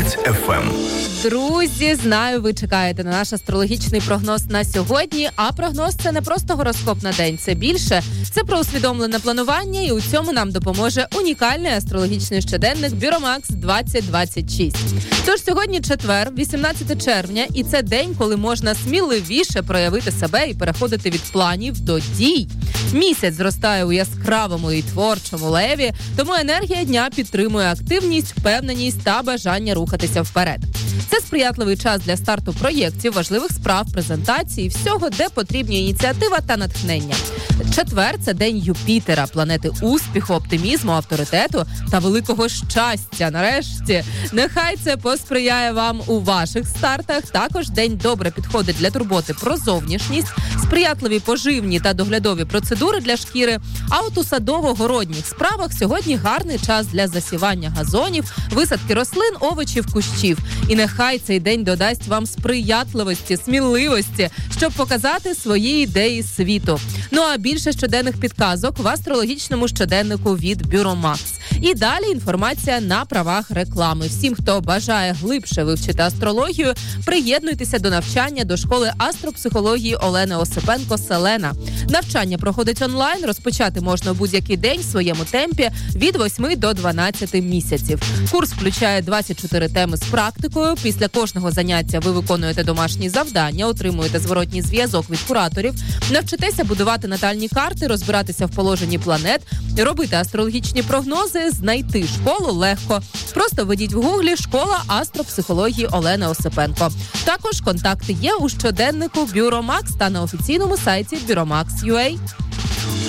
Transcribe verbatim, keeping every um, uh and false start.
Макс еф ем. Друзі, знаю, ви чекаєте на наш астрологічний прогноз на сьогодні, а прогноз – це не просто гороскоп на день, це більше. Це про усвідомлене планування, і у цьому нам допоможе унікальний астрологічний щоденник Бюромакс двадцять двадцять шість. Тож сьогодні четвер, вісімнадцяте червня, і це день, коли можна сміливіше проявити себе і переходити від планів до дій. Місяць зростає у яскравому і творчому леві, тому енергія дня підтримує активність, впевненість та бажання рухатися вперед. Це сприятливий час для старту проєктів, важливих справ, презентацій, всього, де потрібні ініціатива та натхнення. Четвер – це день Юпітера, планети успіху, оптимізму, авторитету та великого щастя. Нарешті, нехай це посприяє вам у ваших стартах. Також день добре підходить для турботи про зовнішність, сприятливі поживні та доглядові процедури для шкіри. А от у садово-городніх справах сьогодні гарний час для засівання газонів, висадки рослин, овочів, кущів. І нехай цей день додасть вам сприятливості, сміливості, щоб показати свої ідеї світу. Ну а більше щоденних підказок в астрологічному щоденнику від Бюромакс. І далі інформація на правах реклами. Всім, хто бажає глибше вивчити астрологію, приєднуйтеся до навчання до школи астропсихології Олени Осипенко «Селена». Навчання проходить онлайн, розпочати можна в будь-який день в своєму темпі від восьми до дванадцяти місяців. Курс включає двадцять чотири теми з практикою. Після кожного заняття ви виконуєте домашні завдання, отримуєте зворотній зв'язок від кураторів, навчитеся будувати натальні карти, розбиратися в положенні планет, робити астрологічні прогнози, знайти школу легко. Просто введіть в гуглі «Школа астропсихології Олени Осипенко». Також контакти є у щоденнику Бюромакс та на офіційному сайті Бюромакс крапка ю а.